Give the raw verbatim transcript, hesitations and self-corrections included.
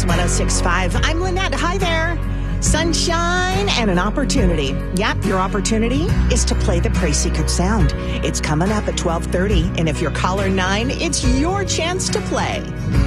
Mix one oh six point five. I'm Lynette. Hi there. Sunshine and an opportunity. Yep, your opportunity is to play the Pray Secret Sound. It's coming up at twelve thirty, and if you're caller nine, it's your chance to play.